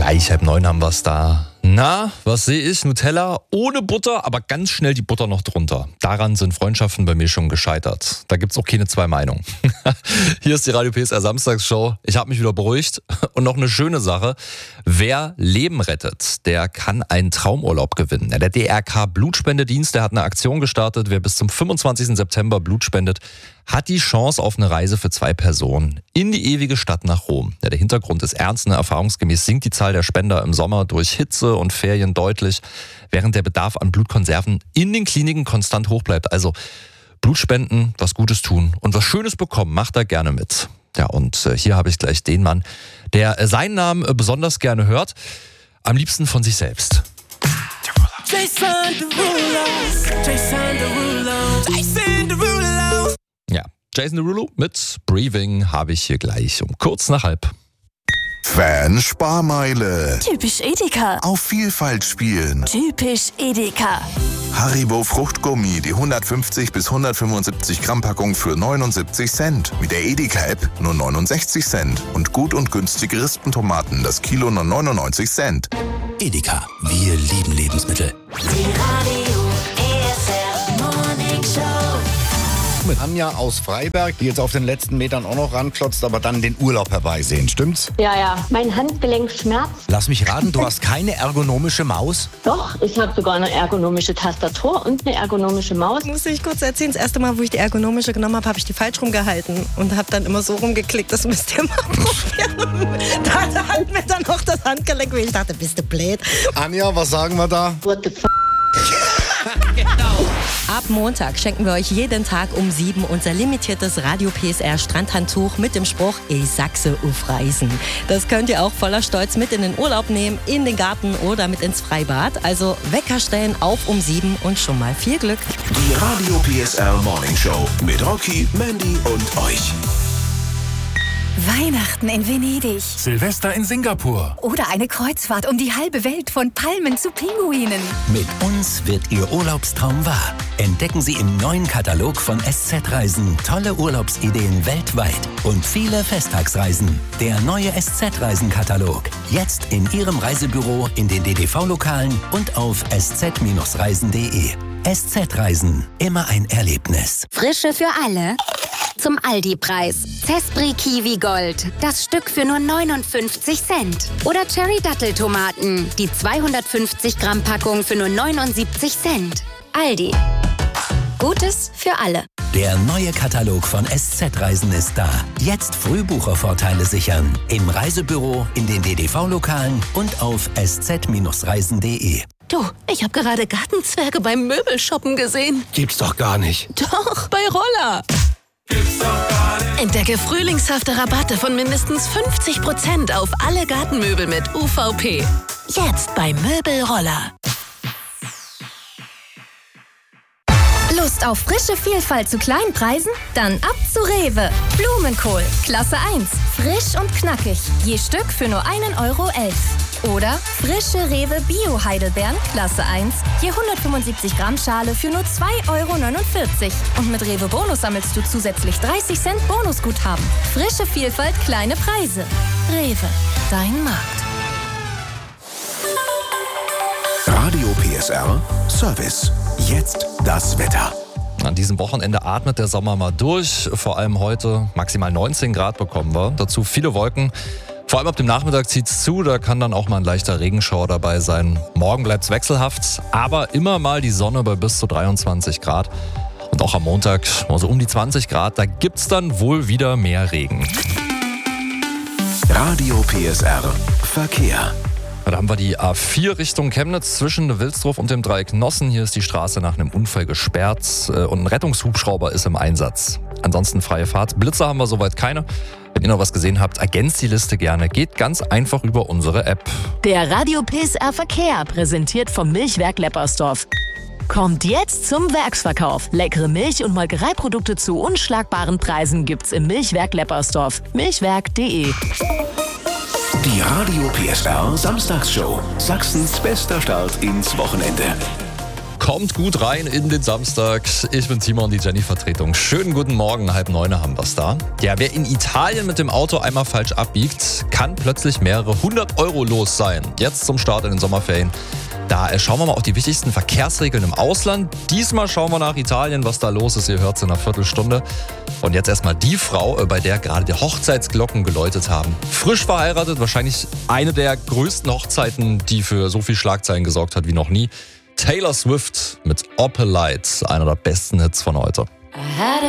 Gleich 8:30 haben wir es da. Na, was sehe ich? Nutella ohne Butter, aber ganz schnell die Butter noch drunter. Daran sind Freundschaften bei mir schon gescheitert. Da gibt's auch keine zwei Meinungen. Hier ist die Radio PSR Samstagsshow. Ich habe mich wieder beruhigt. Und noch eine schöne Sache. Wer Leben rettet, der kann einen Traumurlaub gewinnen. Der DRK Blutspendedienst, der hat eine Aktion gestartet. Wer bis zum 25. September Blut spendet, hat die Chance auf eine Reise für 2 Personen in die ewige Stadt nach Rom. Ja, der Hintergrund ist ernst. Erfahrungsgemäß sinkt die Zahl der Spender im Sommer durch Hitze und Ferien deutlich, während der Bedarf an Blutkonserven in den Kliniken konstant hoch bleibt. Also Blutspenden, was Gutes tun und was Schönes bekommen, macht da gerne mit. Ja, und hier habe ich gleich den Mann, der seinen Namen besonders gerne hört, am liebsten von sich selbst. Jason Derulo, Jason Derulo, Jason Derulo. Ja, Jason Derulo mit Breathing habe ich hier gleich um kurz nach 12:30. Fansparmeile. Typisch Edeka. Auf Vielfalt spielen. Typisch Edeka. Haribo Fruchtgummi, die 150 bis 175 Gramm Packung für 79 Cent. Mit der Edeka-App nur 69 Cent. Und gut und günstige Rispentomaten, das Kilo nur 99 Cent. Edeka, wir lieben Lebensmittel. Die Radio PSR Morning Show. Mit Anja aus Freiberg, die jetzt auf den letzten Metern auch noch ranklotzt, aber dann den Urlaub herbeisehen, stimmt's? Ja, mein Handgelenk schmerzt. Lass mich raten, du hast keine ergonomische Maus? Doch, ich habe sogar eine ergonomische Tastatur und eine ergonomische Maus. Muss ich kurz erzählen, das erste Mal, wo ich die ergonomische genommen habe, habe ich die falsch rumgehalten und habe dann immer so rumgeklickt, das müsst ihr mal probieren. Da hat mir dann auch das Handgelenk weh. Ich dachte, bist du blöd? Anja, was sagen wir da? What the f***? Ab Montag schenken wir euch jeden Tag um 7 unser limitiertes Radio PSR Strandhandtuch mit dem Spruch Ich Sachse auf Reisen. Das könnt ihr auch voller Stolz mit in den Urlaub nehmen, in den Garten oder mit ins Freibad. Also Wecker stellen auf um 7 und schon mal viel Glück. Die Radio PSR Morning Show mit Rocky, Mandy und euch. Weihnachten in Venedig. Silvester in Singapur. Oder eine Kreuzfahrt um die halbe Welt von Palmen zu Pinguinen. Mit uns wird Ihr Urlaubstraum wahr. Entdecken Sie im neuen Katalog von SZ Reisen tolle Urlaubsideen weltweit und viele Festtagsreisen. Der neue SZ Reisen-Katalog. Jetzt in Ihrem Reisebüro, in den DDV-Lokalen und auf sz-reisen.de. SZ Reisen. Immer ein Erlebnis. Frische für alle. Zum Aldi-Preis. Zespri Kiwi Gold. Das Stück für nur 59 Cent. Oder Cherry Datteltomaten. Die 250 Gramm Packung für nur 79 Cent. Aldi. Gutes für alle. Der neue Katalog von SZ Reisen ist da. Jetzt Frühbuchervorteile sichern. Im Reisebüro, in den DDV-Lokalen und auf sz-reisen.de. Du, ich habe gerade Gartenzwerge beim Möbelshoppen gesehen. Gibt's doch gar nicht. Doch, bei Roller. Entdecke frühlingshafte Rabatte von mindestens 50% auf alle Gartenmöbel mit UVP. Jetzt bei Möbelroller. Lust auf frische Vielfalt zu kleinen Preisen? Dann ab zu Rewe. Blumenkohl, Klasse 1. Frisch und knackig. Je Stück für nur 1,11 €. Oder frische Rewe Bio-Heidelbeeren, Klasse 1. Je 175 Gramm Schale für nur 2,49 €. Und mit Rewe Bonus sammelst du zusätzlich 30 Cent Bonusguthaben. Frische Vielfalt, kleine Preise. Rewe, dein Markt. Radio PSR Service. Jetzt das Wetter. An diesem Wochenende atmet der Sommer mal durch. Vor allem heute maximal 19 Grad bekommen wir. Dazu viele Wolken. Vor allem ab dem Nachmittag zieht es zu. Da kann dann auch mal ein leichter Regenschauer dabei sein. Morgen bleibt es wechselhaft, aber immer mal die Sonne bei bis zu 23 Grad. Und auch am Montag so um die 20 Grad. Da gibt es dann wohl wieder mehr Regen. Radio PSR Verkehr. Da haben wir die A4 Richtung Chemnitz zwischen Wilsdruff und dem Dreieck Nossen. Hier ist die Straße nach einem Unfall gesperrt und ein Rettungshubschrauber ist im Einsatz. Ansonsten freie Fahrt. Blitzer haben wir soweit keine. Wenn ihr noch was gesehen habt, ergänzt die Liste gerne. Geht ganz einfach über unsere App. Der Radio PSR Verkehr, präsentiert vom Milchwerk Leppersdorf. Kommt jetzt zum Werksverkauf. Leckere Milch- und Molkereiprodukte zu unschlagbaren Preisen gibt's im Milchwerk Leppersdorf. Milchwerk.de. Die Radio PSR Samstagsshow. Sachsens bester Start ins Wochenende. Kommt gut rein in den Samstag. Ich bin Timo und die Jenny-Vertretung. Schönen guten Morgen, 8:30 haben wir's da. Ja, wer in Italien mit dem Auto einmal falsch abbiegt, kann plötzlich mehrere 100 € los sein. Jetzt zum Start in den Sommerferien. Da schauen wir mal auf die wichtigsten Verkehrsregeln im Ausland. Diesmal schauen wir nach Italien, was da los ist. Ihr hört es in einer Viertelstunde. Und jetzt erstmal die Frau, bei der gerade die Hochzeitsglocken geläutet haben. Frisch verheiratet, wahrscheinlich eine der größten Hochzeiten, die für so viel Schlagzeilen gesorgt hat wie noch nie. Taylor Swift mit Opalite, einer der besten Hits von heute.